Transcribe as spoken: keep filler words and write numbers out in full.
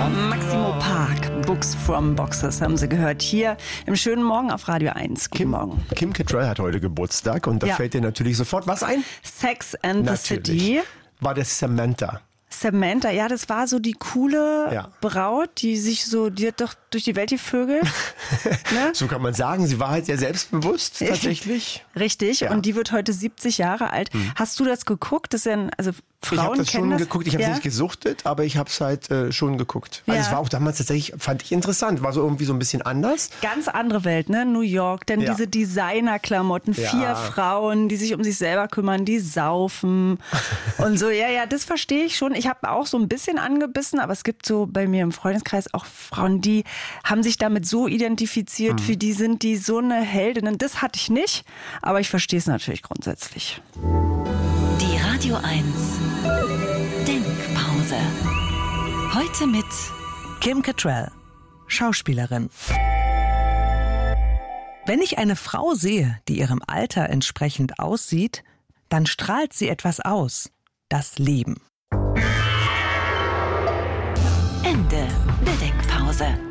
Maximo Park, Books from Boxes, haben Sie gehört. Hier im schönen Morgen auf Radio eins. Guten Kim, Morgen. Kim Cattrall hat heute Geburtstag und da Ja. fällt dir natürlich sofort was ein? Sex and the Natürlich. City. War das Samantha. Samantha, ja, das war so die coole Ja. Braut, die sich so, die hat doch durch die Welt gevögelt. Ne? So kann man sagen, sie war halt sehr selbstbewusst tatsächlich. Richtig, Ja. und die wird heute siebzig Jahre alt. Hm. Hast du das geguckt? Das ist ja ein, also Frauen Ich habe das kennen schon das? geguckt, ich habe es ja? nicht gesuchtet, aber ich habe es halt äh, schon geguckt. Also Ja. es war auch damals tatsächlich, fand ich interessant, war so irgendwie so ein bisschen anders. Ganz andere Welt, ne? New York, denn Ja. diese Designerklamotten, Ja. vier Frauen, die sich um sich selber kümmern, die saufen und so. Ja, ja, das verstehe ich schon. Ich habe auch so ein bisschen angebissen, aber es gibt so bei mir im Freundeskreis auch Frauen, die haben sich damit so identifiziert, Mhm. für die sind die so eine Heldinnen. Das hatte ich nicht, aber ich verstehe es natürlich grundsätzlich. Die Radio eins Denkpause. Heute mit Kim Cattrall, Schauspielerin. Wenn ich eine Frau sehe, die ihrem Alter entsprechend aussieht, dann strahlt sie etwas aus. Das Leben. Ende der Denkpause.